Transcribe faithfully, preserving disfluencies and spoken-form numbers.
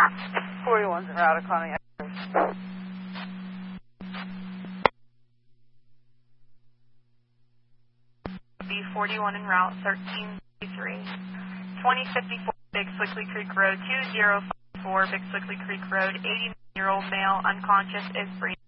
forty-one's en route to Conning. B forty-one en route, thirteen three. twenty fifty-four Big Slickley Creek Road, two zero five four Big Slickley Creek Road, eighty-nine-year-old male, unconscious, is breathing.